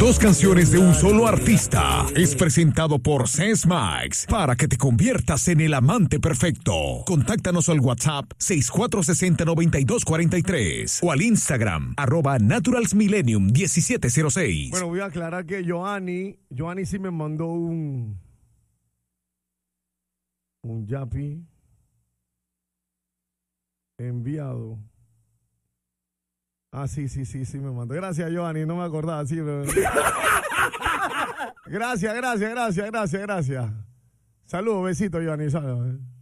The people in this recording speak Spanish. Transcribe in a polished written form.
2 canciones de un solo artista. Es presentado por Sesmax para que te conviertas en el amante perfecto. Contáctanos al WhatsApp 6460-9243 o al Instagram @naturalsmillennium1706. Bueno, voy a aclarar que Joanny sí me mandó un yapi enviado. Sí, me mandó. Gracias, Joanny, no me acordaba. Sí, Gracias. Saludos, besitos, Joanny. Saludos.